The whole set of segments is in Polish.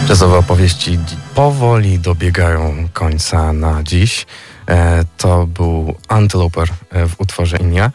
Jazzowe opowieści powoli dobiegają końca na dziś. To był Anteloper w utworze Inia,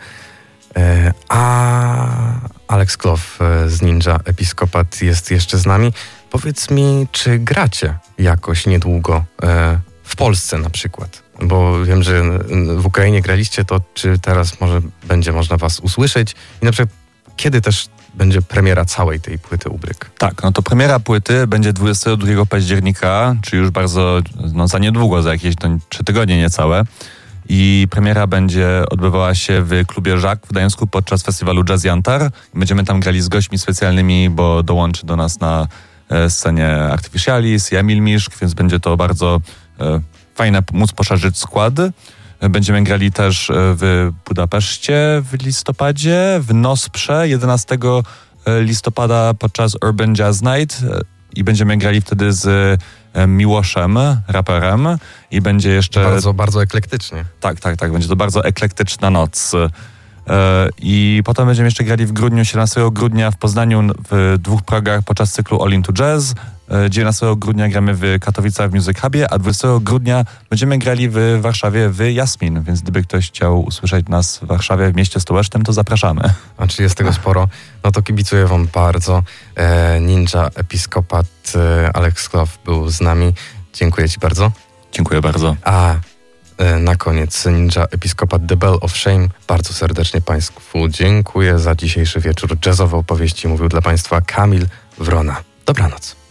a Alex Clough z Ninja Episkopat jest jeszcze z nami. Powiedz mi, czy gracie jakoś niedługo w Polsce na przykład? Bo wiem, że w Ukrainie graliście, to czy teraz może będzie można was usłyszeć? I na przykład kiedy też będzie premiera całej tej płyty Ubryk? Tak, no to premiera płyty będzie 22 października, czyli już bardzo, za niedługo, za jakieś 3 tygodnie niecałe. I premiera będzie odbywała się w klubie Żak w Gdańsku podczas festiwalu Jazz Jantar. Będziemy tam grali z gośćmi specjalnymi, bo dołączy do nas na scenie Artificialis i Emil Miszk, więc będzie to bardzo fajne móc poszerzyć skład. Będziemy grali też w Budapeszcie w listopadzie, w Nosprze 11 listopada podczas Urban Jazz Night i będziemy grali wtedy z Miłoszem, raperem i będzie jeszcze... Bardzo, bardzo eklektycznie. Tak, będzie to bardzo eklektyczna noc. I potem będziemy jeszcze grali w grudniu, 17 grudnia w Poznaniu w 2 progach podczas cyklu All Into Jazz. 19 grudnia gramy w Katowicach w Music Hubie, a 20 grudnia będziemy grali w Warszawie w Jasmin, więc gdyby ktoś chciał usłyszeć nas w Warszawie, w mieście stołecznym, to zapraszamy. A czy jest tego sporo? No to kibicuję wam bardzo. Ninja Episkopat, Alex Clough był z nami. Dziękuję ci bardzo. Dziękuję bardzo. A na koniec Ninja Episkopat The Bell of Shame. Bardzo serdecznie państwu dziękuję za dzisiejszy wieczór. Jazzowe opowieści mówił dla państwa Kamil Wrona. Dobranoc.